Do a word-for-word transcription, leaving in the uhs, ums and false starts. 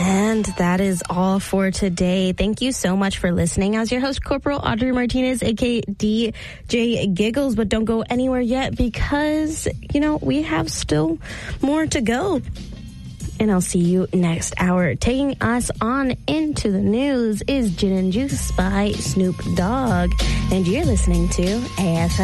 And that is all for today. Thank you so much for listening. I was your host, Corporal Audrey Martinez, aka D J Giggles. But don't go anywhere yet because, you know, we have still more to go. And I'll see you next hour. Taking us on into the news is Gin and Juice by Snoop Dogg. And you're listening to A F M.